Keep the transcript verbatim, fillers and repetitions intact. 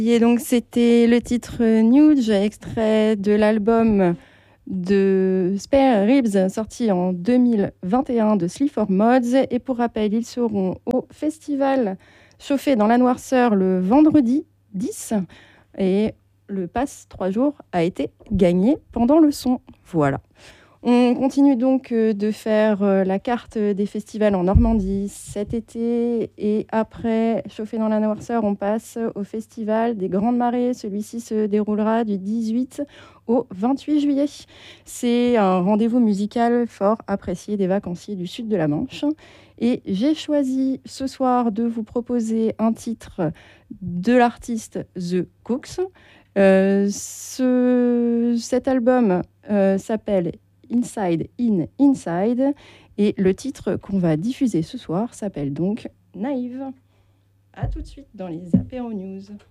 Et donc c'était le titre Nude, extrait de l'album de Spare Ribs, sorti en deux mille vingt et un de Sleaford Mods. Et pour rappel, ils seront au festival Chauffé dans la Noirceur le vendredi dix. Et le pass trois jours a été gagné pendant le son. Voilà. On continue donc de faire la carte des festivals en Normandie cet été, et après Chauffé dans la Noirceur, on passe au festival des Grandes Marées. Celui-ci se déroulera du dix-huit au vingt-huit juillet. C'est un rendez-vous musical fort apprécié des vacanciers du sud de la Manche. Et j'ai choisi ce soir de vous proposer un titre de l'artiste The Cooks. Euh, ce, cet album euh, s'appelle Inside in Inside, et le titre qu'on va diffuser ce soir s'appelle donc Naïve. À tout de suite dans les Apéro News.